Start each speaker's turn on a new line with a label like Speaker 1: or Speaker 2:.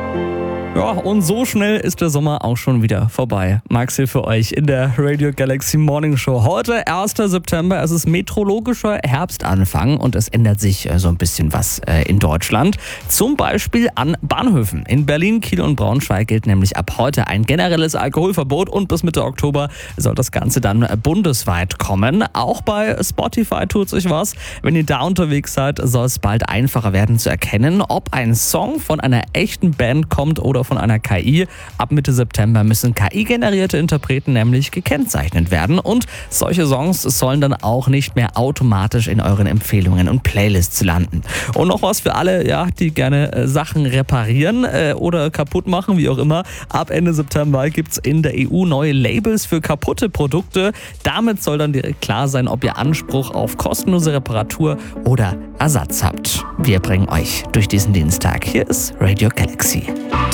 Speaker 1: Ja, und so schnell ist der Sommer auch schon wieder vorbei. Max hier für euch in der Radio Galaxy Morning Show. Heute, 1. September, es ist meteorologischer Herbstanfang und es ändert sich so ein bisschen was in Deutschland. Zum Beispiel an Bahnhöfen. In Berlin, Kiel und Braunschweig gilt nämlich ab heute ein generelles Alkoholverbot und bis Mitte Oktober soll das Ganze dann bundesweit kommen. Auch bei Spotify tut sich was. Wenn ihr da unterwegs seid, soll es bald einfacher werden zu erkennen, ob ein Song von einer echten Band kommt oder von einer KI. Ab Mitte September müssen KI-generierte Interpreten nämlich gekennzeichnet werden und solche Songs sollen dann auch nicht mehr automatisch in euren Empfehlungen und Playlists landen. Und noch was für alle, ja, die gerne Sachen reparieren oder kaputt machen, wie auch immer. Ab Ende September gibt es in der EU neue Labels für kaputte Produkte. Damit soll dann direkt klar sein, ob ihr Anspruch auf kostenlose Reparatur oder Ersatz habt. Wir bringen euch durch diesen Dienstag. Hier ist Radio Galaxy.